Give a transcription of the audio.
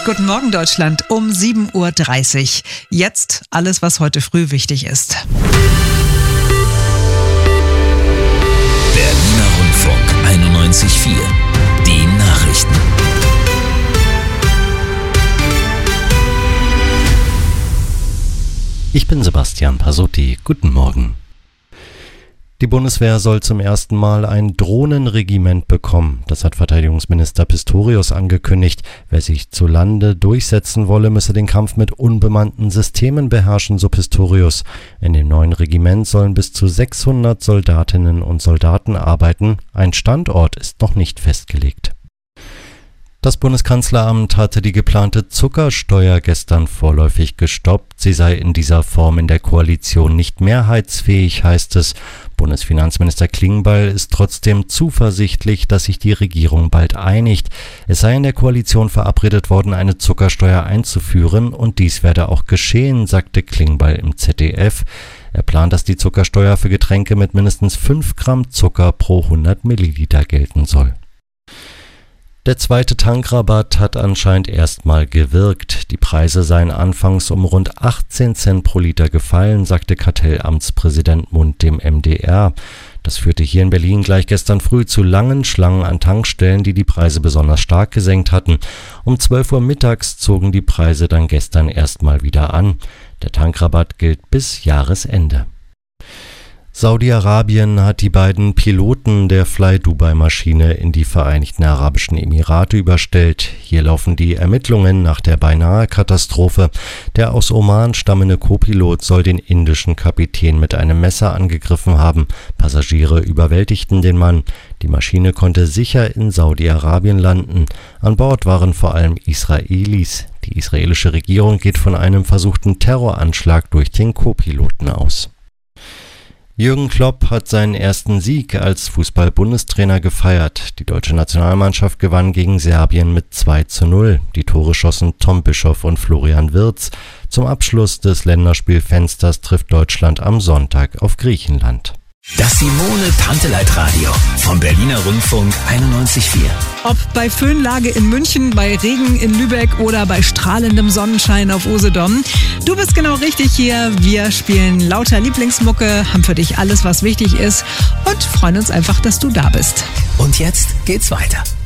Guten Morgen Deutschland um 7.30 Uhr. Jetzt alles, was heute früh wichtig ist. Berliner Rundfunk 91.4. Die Nachrichten. Ich bin Sebastian Pasotti. Guten Morgen. Die Bundeswehr soll zum ersten Mal ein Drohnenregiment bekommen. Das hat Verteidigungsminister Pistorius angekündigt. Wer sich zu Lande durchsetzen wolle, müsse den Kampf mit unbemannten Systemen beherrschen, so Pistorius. In dem neuen Regiment sollen bis zu 600 Soldatinnen und Soldaten arbeiten. Ein Standort ist noch nicht festgelegt. Das Bundeskanzleramt hatte die geplante Zuckersteuer gestern vorläufig gestoppt. Sie sei in dieser Form in der Koalition nicht mehrheitsfähig, heißt es. Bundesfinanzminister Klingbeil ist trotzdem zuversichtlich, dass sich die Regierung bald einigt. Es sei in der Koalition verabredet worden, eine Zuckersteuer einzuführen, und dies werde auch geschehen, sagte Klingbeil im ZDF. Er plant, dass die Zuckersteuer für Getränke mit mindestens 5 Gramm Zucker pro 100 Milliliter gelten soll. Der zweite Tankrabatt hat anscheinend erstmal gewirkt. Die Preise seien anfangs um rund 18 Cent pro Liter gefallen, sagte Kartellamtspräsident Mund dem MDR. Das führte hier in Berlin gleich gestern früh zu langen Schlangen an Tankstellen, die die Preise besonders stark gesenkt hatten. Um 12 Uhr mittags zogen die Preise dann gestern erstmal wieder an. Der Tankrabatt gilt bis Jahresende. Saudi-Arabien hat die beiden Piloten der Fly-Dubai-Maschine in die Vereinigten Arabischen Emirate überstellt. Hier laufen die Ermittlungen nach der Beinahe-Katastrophe. Der aus Oman stammende Co-Pilot soll den indischen Kapitän mit einem Messer angegriffen haben. Passagiere überwältigten den Mann. Die Maschine konnte sicher in Saudi-Arabien landen. An Bord waren vor allem Israelis. Die israelische Regierung geht von einem versuchten Terroranschlag durch den Co-Piloten aus. Jürgen Klopp hat seinen ersten Sieg als Fußball-Bundestrainer gefeiert. Die deutsche Nationalmannschaft gewann gegen Serbien mit 2:0. Die Tore schossen Tom Bischoff und Florian Wirtz. Zum Abschluss des Länderspielfensters trifft Deutschland am Sonntag auf Griechenland. Das Simone-Panteleit-Radio vom Berliner Rundfunk 91.4. Ob bei Föhnlage in München, bei Regen in Lübeck oder bei strahlendem Sonnenschein auf Usedom. Du bist genau richtig hier. Wir spielen lauter Lieblingsmucke, haben für dich alles, was wichtig ist, und freuen uns einfach, dass du da bist. Und jetzt geht's weiter.